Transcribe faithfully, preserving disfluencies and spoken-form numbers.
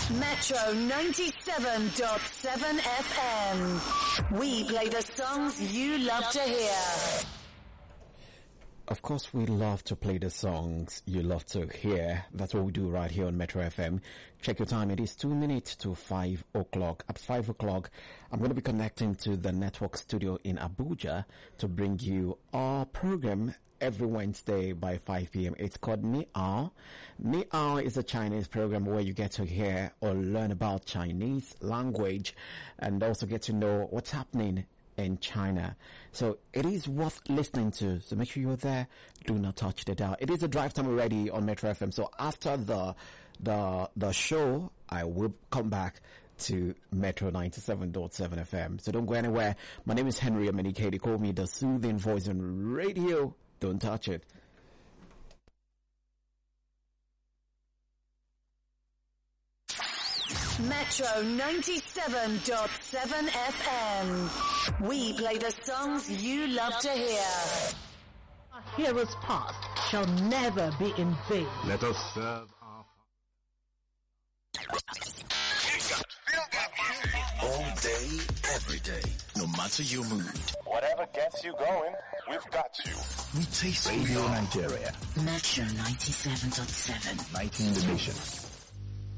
Metro ninety-seven point seven F M. We play the songs you love to hear. Of course, we love to play the songs you love to hear. That's what we do right here on Metro F M. Check your time. It is two minutes to five o'clock. At five o'clock, I'm going to be connecting to the network studio in Abuja to bring you our program every Wednesday by five p.m. It's called Ni Ao. Ni Ao is a Chinese program where you get to hear or learn about Chinese language and also get to know what's happening in China. So it is worth listening to. So make sure you're there. Do not touch the dial. It is a drive time already on Metro F M. So after the the the show, I will come back to Metro ninety-seven point seven F M. So don't go anywhere. My name is Henry Amenike. They call me the soothing voice on radio. Don't touch it. Metro ninety-seven point seven F M. We play the songs you love to hear. Our heroes' past shall never be in vain. Let us serve our... All day, every day, no matter your mood. Whatever gets you going, we've got you. We taste Radio Nigeria. Metro ninety-seven point seven. Lighting the nation.